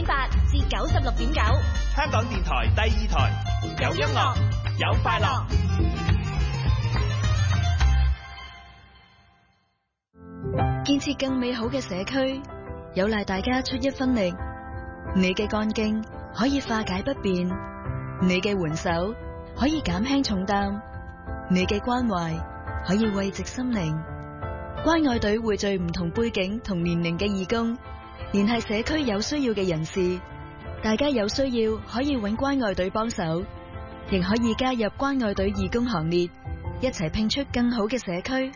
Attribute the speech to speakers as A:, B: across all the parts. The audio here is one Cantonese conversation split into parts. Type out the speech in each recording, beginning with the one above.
A: 96.8至96.9，
B: 香港電台第2台，有音樂，有快樂。
C: 建設更美好嘅社區，有賴大家出一分力。你嘅幹勁可以化解不便，你嘅援手可以減輕重擔，你嘅關懷可以慰藉心靈。關愛隊匯聚唔同背景同年齡嘅義工，聯繫社區有需要嘅人士。大家有需要可以搵關愛隊幫手，亦可以加入關愛隊義工行列，一齊拼出更好嘅社區。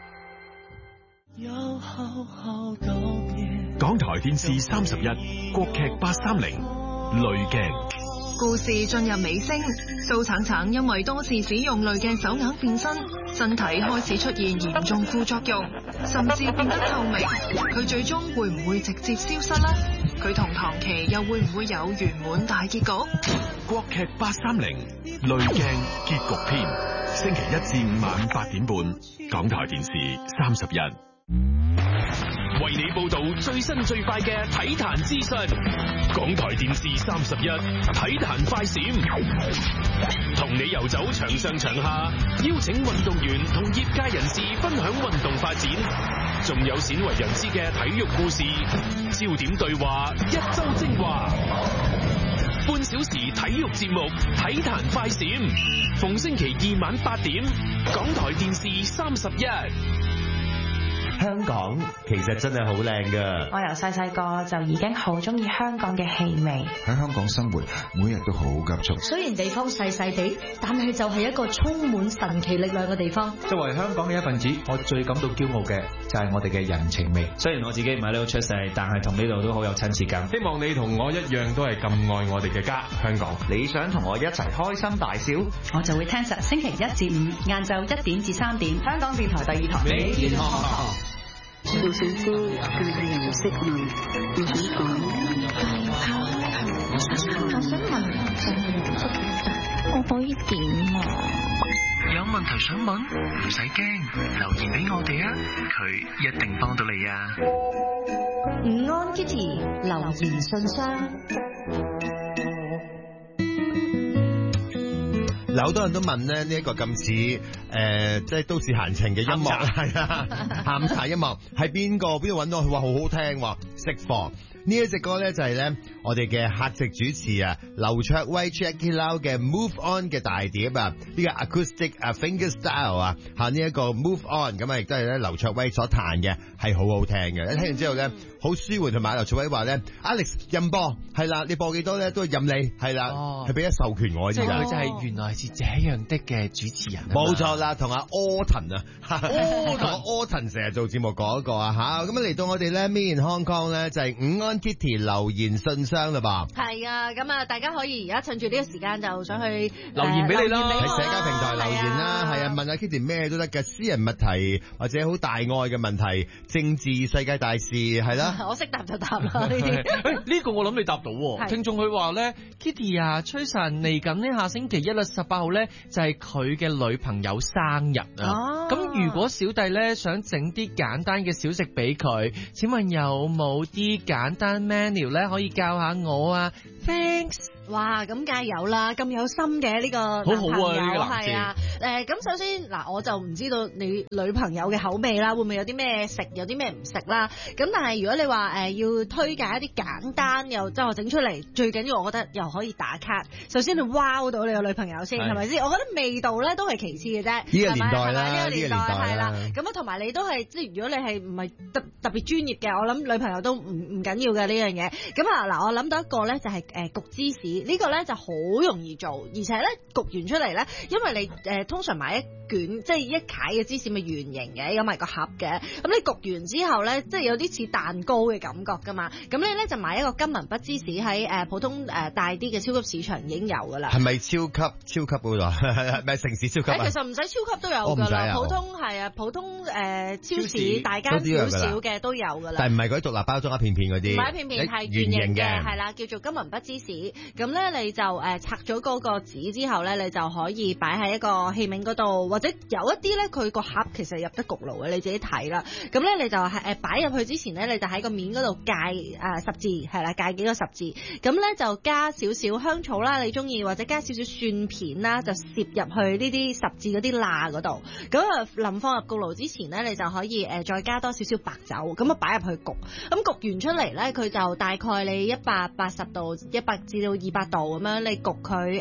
D: 港台電視31國劇830濾鏡，
E: 故事進入尾聲。蘇橙橙因為多次使用濾鏡手鐲變身，身體開始出現嚴重副作用，甚至變得透明。佢最終會唔會直接消失呢？佢同唐琪又會唔會有圓滿大結局？
D: 國劇830濾鏡結局篇，星期1至5晚8點半，港台電視31。
F: 為你報道最新最快嘅體壇資訊，港台電視31體壇快閃，同你遊走場上場下，邀請運動員同業界人士分享運動發展，仲有鮮為人知嘅體育故事，焦點對話，一周精華，半小時體育節目體壇快閃，逢星期2晚8點，港台電視31。
G: 香港其實真係好靚㗎。
H: 我由細個就已經好中意香港嘅氣味。
I: 喺香港生活，每日都好急促。
J: 雖然地方細細地，但係就係一個充滿神奇力量嘅地方。
K: 作為香港嘅一份子，我最感到驕傲嘅就係我哋嘅人情味。
L: 雖然我自己唔喺呢度出世，但係同呢度都好有親切感。
M: 希望你同我一樣都係咁愛我哋嘅家香港。
G: 你想同我一齊開心大笑，
H: 我就會聽實星期1至5晏晝1點至3點，香港電台第2台。
M: 你健康。
N: 我想知，但係又唔識問。我想講，我想問，但係又唔識答。我可以點啊？
O: 有問題想問，唔使驚，留言俾我哋啊，佢一定幫到你啊。
J: 午安 Kitty 留言信箱。
P: 有好多人都問咧，呢一個咁似即係都市閒情嘅音樂，係啊，下午茶音樂係邊度揾到？佢話好好聽喎，識貨。呢一隻歌咧就係咧我哋嘅客席主持啊劉卓威 Jackie Lau 嘅 Move On 嘅大碟啊，呢個 acoustic finger style 啊，呢一個 Move On 咁啊，亦都係咧劉卓威所彈嘅，係好好聽嘅。一聽完之後咧好舒緩，同埋劉卓威話咧 Alex 任播係啦，你播幾多咧都係任你係啦，係俾一授權我。
Q: 即係佢就係原來是這樣的嘅主持人。
P: 冇錯啦，同阿 Alton 啊，同阿 Alton 成日做節目嗰個啊嚇，咁啊嚟到我哋咧 Me in Hong Kong 咧就係午安 Kitty 留言信箱啦噃。
R: 係啊，咁啊大家可以而家趁住呢個時間就上去
Q: 留言俾你啦，
P: 喺社交平台留言啦，係啊，問阿 Kitty 咩都得嘅，私人問題或者好大愛嘅問題，政治世界大事係啦。
R: 我識答就答啦呢啲。
Q: 呢個我諗你答到喎。聽眾佢話咧 ，Kitty 啊，吹神嚟緊呢下星期1啦，18號咧就係佢嘅女朋友生日啊。咁如果小弟咧想整啲簡單嘅小食俾佢，請問有冇啲簡單 menu 咧可以教下我啊 ？Thanks。
R: 哇，咁梗係有啦，咁有心嘅呢個男朋友係啊。咁首先嗱，我就唔知道你女朋友嘅口味啦，會唔會有啲咩食，有啲咩唔食啦？咁但係如果你話要推介一啲簡單又即係我整出嚟，最緊要我覺得又可以打卡。首先你 wow 到你個女朋友先，係咪先？我覺得味道咧都係其次嘅啫。
P: 呢個年代啦，
R: 呢個年代係啦。咁啊，同埋你都係即係如果你係唔係特別專業嘅，我諗女朋友都唔緊要嘅呢樣嘢。咁啊嗱，我諗到一個咧就係焗芝士。呢個咧就好容易做，而且咧焗完出嚟咧，因為你通常買一卷即係一楷嘅芝士咪圓形嘅，有埋個盒嘅。咁你焗完之後咧，即係有啲似蛋糕嘅感覺噶嘛。咁你咧就買一個金文筆芝士喺普通大啲嘅超級市場已經有噶啦。
P: 係咪超級嗰個？係咪城市超級啊？
R: 其實唔使超級都有噶啦，普通係啊，普通超市大間少少嘅都有噶啦。
P: 但係唔係嗰啲獨立包裝一片片嗰啲，
R: 唔係一片片係圓形嘅，係啦，叫做金文筆芝芝士，咁咧你就拆咗嗰個紙之後咧，你就可以擺喺一個器皿嗰度，或者有一啲咧佢個盒其實入得焗爐嘅，你自己睇啦。咁咧你就係擺入去之前咧，你就喺個面嗰度界十字，係啦，界幾個十字，咁咧就加少少香草啦，你中意，或者加少少蒜片啦，就攝入去呢啲十字嗰啲罅嗰度。咁啊臨放入焗爐之前咧，你就可以再加多少少白酒，咁啊擺入去焗。咁焗完出嚟咧，佢就大概你180度、100至到200度咁樣，你焗佢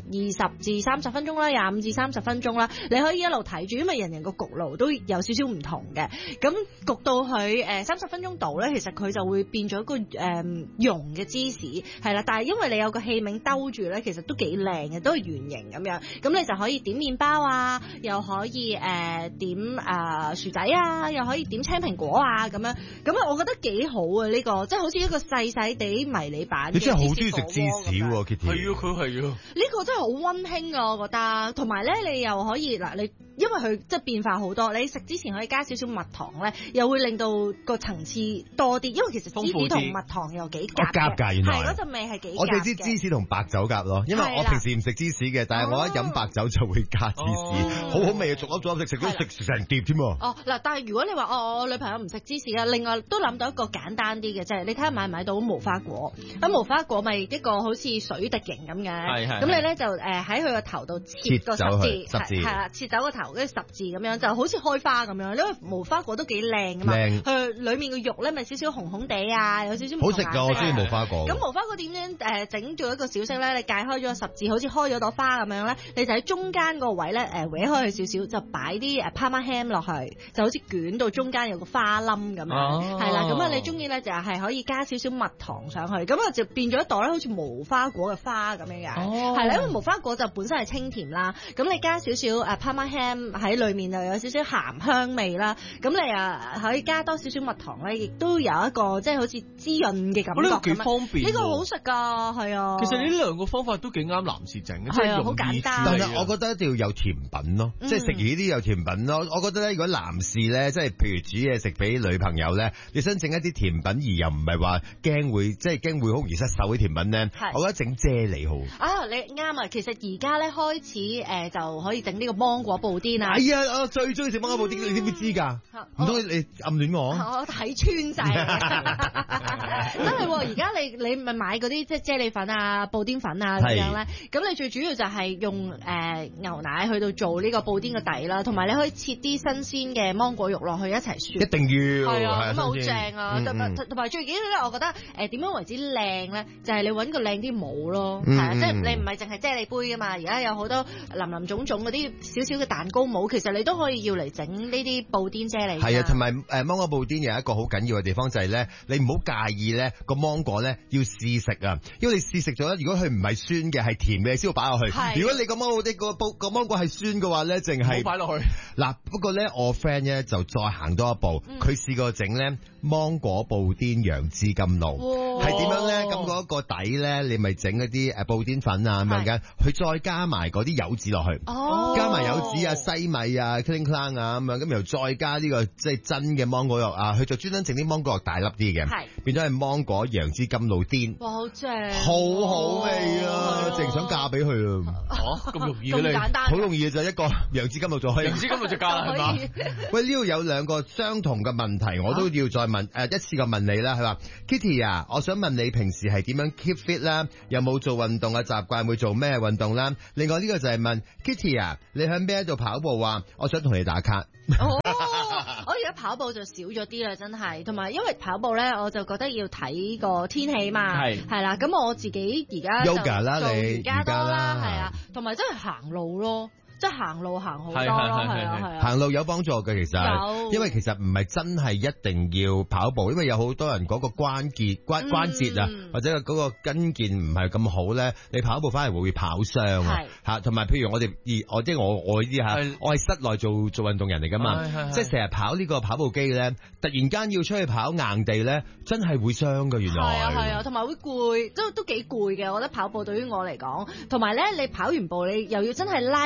R: 20至30分鐘啦，25至30分鐘啦。你可以一路睇住，因為人人個焗爐都有少少唔同嘅。咁焗到佢30分鐘度咧，其實佢就會變咗一個溶嘅芝士，係啦。但係因為你有個器皿兜住咧，其實都幾靚嘅，都係圓形咁樣。咁你就可以點麵包啊，又可以點薯仔啊，又可以點青蘋果啊咁樣。咁啊，我覺得幾好啊呢個，即係好似一個細細地迷你版。
P: 你真係好中意食芝士喎 ，Kitty。
Q: 係啊，佢係啊。
R: 呢個真係好溫馨啊，我覺得。同埋咧，你又可以嗱，你因為佢即係變化好多，你食之前可以加少少蜜糖咧，又會令到個層次多啲。因為其實芝士同蜜糖又幾夾
P: 㗎，原來
R: 係嗰陣味係幾夾嘅。
P: 我哋知芝士同白酒夾咯，因為我平時唔食芝士嘅，但係我一飲白酒就會加芝士，好好味啊！逐粒食都食成碟添喎。
R: 哦嗱，但係如果你話我女朋友唔食芝士啊，另外都諗到一個簡單啲嘅，即係你睇下買唔買到無花果？咁無花果咪一個好似水滴形咁嘅，咁你咧就喺佢個頭度切個十字，係啦，切走個頭跟住十字咁樣，就好似開花咁樣。因為無花果都幾靚噶嘛，佢裡面嘅肉咧咪少少紅紅地啊，有少少
P: 好食㗎，我中意無花果。
R: 咁無花果點樣整做一個小式咧？你界開咗個十字，好似開咗朵花咁樣咧，你就喺中間個位咧搲開佢少少，就擺啲Parma ham 落去，就好似捲到中間有個花冧咁樣，係啦。咁啊，你中意咧就係可以加少少蜜糖上去，咁啊就變咗一朵咧好似無花果嘅花咁樣嘅，係啦。因為無花果就本身係清甜啦，咁你加少少Parma ham 喺裡面就有少少鹹香味啦。咁你可以加多少少蜜糖咧，亦都有一個即係好似滋潤嘅感覺。
Q: 呢個幾方便，
R: 呢個好食㗎，係啊。
Q: 其實呢兩個方法都幾啱男士整嘅，即係
R: 好簡單。
P: 但係我覺得一定要有甜品咯，即係食完呢啲有甜品咯。我覺得咧，如果男士咧，即係譬如煮嘢食俾女朋友咧，你想整一啲甜品而又唔係話驚會好容易失手啲甜品咧，我覺得整啫喱好。
R: 啊，你啱啊！其實而家咧開始就可以整呢個芒果布甸啊。
P: 係啊，我最中意食芒果布甸，你知唔知㗎？唔通你暗戀我？
R: 我睇穿晒，真係喎！而家你咪買嗰啲即係啫喱粉啊、布甸粉啊咁樣咧，咁你最主要就係用牛奶去到做呢個布甸嘅底啦，同埋你可以切啲新鮮嘅芒果肉落去一齊雪。
P: 一定要
R: 係啊，咁好正啊！同埋最緊要咧，我覺得點樣為之靚咧，就係你揾個靚啲帽咯，係啊，即係你唔係淨係啫喱杯㗎嘛，而家有好多林林總總嗰啲少少嘅蛋糕帽，其實你都可以要嚟整呢啲布甸啫喱。
P: 係啊，同埋芒果布甸有一個好緊要嘅地方就係咧，你唔好介意咧個芒果咧要試食啊，因為你試食咗咧，如果佢唔係酸嘅係甜嘅，先要擺落去。如果你個芒果係酸嘅話咧，淨係
Q: 擺落去。
P: 嗱，不過咧我 friend 咧就再行多一步，佢試過整咧芒果布甸楊枝甘露，係點樣咧？咁嗰個底咧，你咪整嗰啲布甸粉啊咁樣嘅，佢再加埋嗰啲柚子落去，加埋柚子啊、西米啊、cling clang 啊咁樣，咁然後再加呢個即係真嘅芒果肉啊，佢就專登整啲芒果肉大粒啲嘅，變咗係芒果楊枝甘露甸。
R: 哇，好正！
P: 好好味啊！淨想嫁俾佢啊！
Q: 咁容易嘅你，
P: 好容易嘅就一個楊枝甘露就可以。
Q: 楊枝甘露就嫁啦，係嘛？
P: 喂，呢度有兩個相同嘅問題，我都要再問一次過問你啦。佢話 Kitty 啊，我想問你平時係點樣 keep fit 啦？有冇做運動嘅習慣？會做咩運動啦？另外呢個就係問 Kitty 啊，你喺邊度跑步啊？我想同你打卡。
R: 我而家跑步就少咗啲啦，真係。同埋因為跑步咧，我就覺得要睇個天氣嘛，係啦。咁我自己而家就做瑜伽多啦，係啊，同埋真係行路咯。即係行路行好多咯，係啊，
P: 行路有幫助嘅，其實，因為其實唔係真係一定要跑步，因為有好多人嗰個關節啊，或者嗰個筋腱唔係咁好咧，你跑步翻嚟會跑傷啊，嚇，同埋譬如我哋我即係我呢啲嚇，我係室內做運動人嚟㗎嘛，即係成日跑呢個跑步機咧，突然間要出去跑硬地咧，真係會傷㗎，原來
R: 係啊，同埋會攰，都幾攰嘅。我覺得跑步對於我嚟講，同埋咧你跑完步你又要真係拉筋拉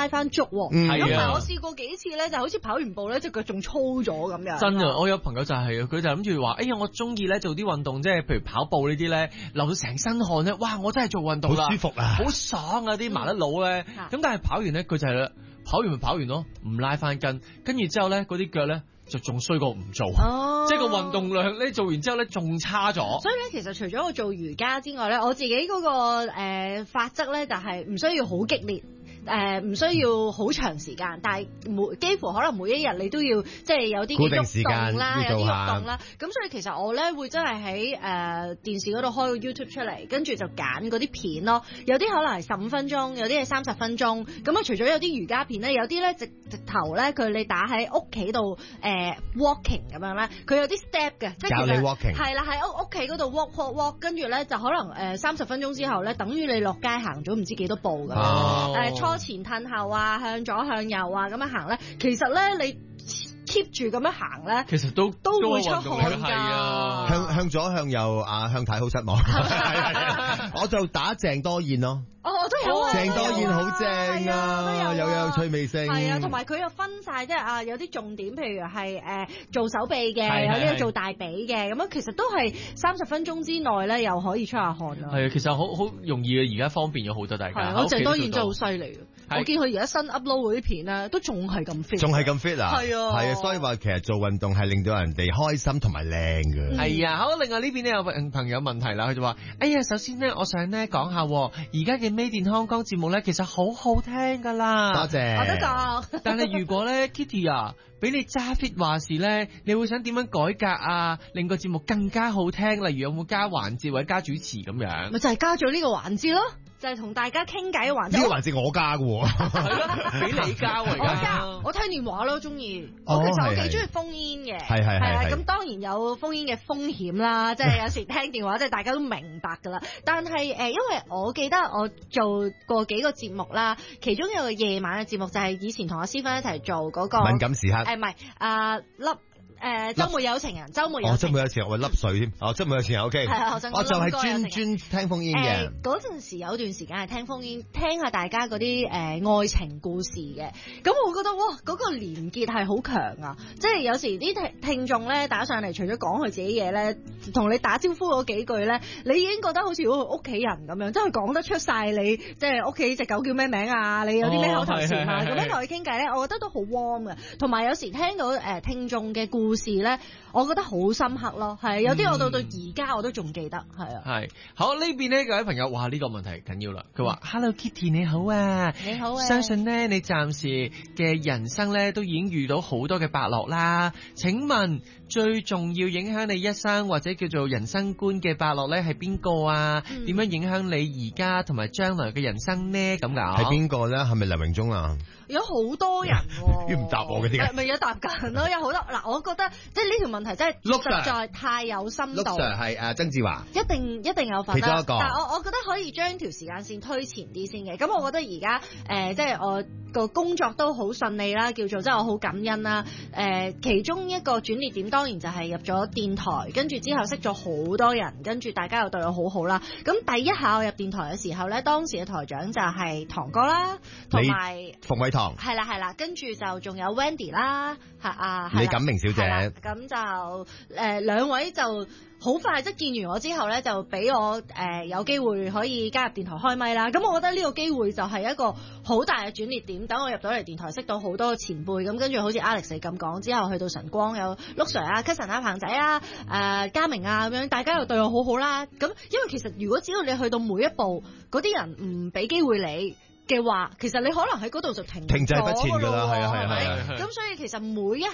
R: 拉翻足。
Q: 係啊，
R: 我試過幾次咧，就好似跑完步咧，隻腳仲粗咗咁樣。
Q: 真啊！我有朋友就係佢就諗住話，哎呀，我中意咧做啲運動，即係譬如跑步呢啲咧，流到成身汗咧，哇！我真係做運動啦，
P: 好舒服啊，
Q: 好爽啊！啲麻甩佬咧，咁但係跑完咧，佢就係啦，跑完咪跑完咯，唔拉翻筋，跟住之後咧，嗰啲腳咧就仲衰過唔做，即係個運動量咧做完之後咧仲差咗。
R: 所以咧，其實除咗我做瑜伽之外咧，我自己嗰個法則咧就係唔需要好激烈。唔需要好長時間，但係幾乎可能每一日你都要即係有啲喐動啦，有啲喐動啦。咁所以其實我咧會真係喺電視嗰度開個 YouTube 出嚟，跟住就揀嗰啲片咯。有啲可能係15分鐘，有啲係30分鐘。咁啊，除咗有啲瑜伽片咧，有啲咧直頭咧你打喺屋企度walking 咁樣咧，佢有啲 step 嘅，即係
P: 教你 walking。
R: 係啦，喺屋企嗰度 walk，跟住咧就可能30分鐘之後咧，等於你落街行咗唔知幾多步㗎。初前褪後啊，向左向右啊，咁樣行咧，其實咧你 keep 住咁樣行咧，
Q: 其實都
R: 會出汗㗎。
P: 向左向右啊，向太好失望。我就打鄭多燕咯。
R: 我都有啊，
P: 鄭多燕好正啊，又有趣味性。
R: 係啊，同埋佢又分晒，即係有啲重點，譬如係做手臂嘅，有啲做大髀嘅，咁樣其實都係30分鐘之內咧，又可以出下汗咯。
Q: 係啊，其實好容易嘅，而家方便咗好多大家。
R: 我鄭多燕真係好犀利，我見佢而家新 upload 嗰啲片咧，都仲係咁 fit。
P: 仲係咁 fit 啊？
R: 係啊，
P: 所以話其實做運動係令到人哋開心同埋靚嘅。
Q: 係啊，好，另外呢邊咧有朋友問題啦，佢就話：哎呀，首先咧，我想咧講下而家嘅 Made in Hong Kong節目咧，其實好好聽噶啦。
P: 多謝。
R: 我都講。
Q: 但係如果咧 Kitty 啊，俾你揸 fit 話事咧，你會想點樣改革啊，令個節目更加好聽？例如有冇加環節或者加主持咁樣？
R: 咪就係加咗呢個環節咯。就係同大家傾偈嘅環節。
P: 呢個環節我加嘅喎。
Q: 係咯，俾你加喎。
R: 我加，我聽電話咯，中意。其實我幾中意烽煙嘅。係啊，咁當然有烽煙嘅風險啦，即係有時聽電話，即係大家都明白㗎啦。但係因為我記得我做過幾個節目啦，其中有個夜晚嘅節目就係以前同阿思芬一齊做嗰個
P: 敏感時刻。
R: 唔係週末有情人，週末有情人。
P: 週末有情人，我係粒水添。週末有情人 OK。
R: 係啊，
P: 我就係專聽烽煙嘅。
R: 嗰陣時有段時間係聽烽煙，聽下大家嗰啲愛情故事嘅。咁我覺得哇，嗰個連結係好強啊！即係有時啲聽眾咧打上嚟，除咗講佢自己嘢咧，同你打招呼嗰幾句咧，你已經覺得好似好屋企人咁樣，即係講得出晒你即係屋企隻狗叫咩名啊？你有啲咩口頭禪啊？咁樣同佢傾偈咧，我覺得都好 warm 嘅。同埋有時聽到聽眾嘅故事咧，我覺得好深刻咯。係有啲我到而家我都仲記得。係啊。係
Q: 好，呢邊呢，各位朋友，哇呢個問題緊要啦。佢話：Hello Kitty 你好啊，
R: 你好啊。
Q: 相信呢，你暫時嘅人生咧都已經遇到好多嘅伯樂啦。請問最重要影響你一生或者叫做人生觀嘅伯樂咧係邊個啊？點樣影響你而家同埋將來嘅人生呢？咁㗎？
P: 係邊個咧？係咪梁榮忠啊？
R: 有好多人喎。
P: 要唔答我嘅啲？
R: 咪有答緊咯，有好多嗱，我覺得即係呢條問題真係實在太有深度。
P: Luke Sir 係曾志華，
R: 一定有份啦。
P: 其中一個。
R: 但係我覺得可以將條時間線推前啲先嘅。咁我覺得而家即係我個工作都好順利啦，叫做即係我好感恩啦。其中一個轉捩點當然就係入咗電台，跟住之後識咗好多人，跟住大家又對我好好啦。咁第一下我入電台嘅時候咧，當時嘅台長就係唐哥啦，同埋
P: 馮偉棠。
R: 係啦，跟住就仲有 Wendy 啦，
P: 李錦明小姐。
R: 咁就兩位就好快即係見完我之後咧，就俾我有機會可以加入電台開咪啦。咁我覺得呢個機會就係一個好大嘅轉捩點。等我入到嚟電台，識到好多前輩，咁跟住好似 Alex 咁講，之後去到晨光有 Luke Sir 啊、Cousin 啊、彭仔啊、嘉明啊咁樣，大家又對我好好啦。咁因為其實如果只要你去到每一步，嗰啲人唔俾機會你嘅話，其實你可能喺嗰度就停滯
P: 不前㗎啦，係啊。
R: 咁所以其實每一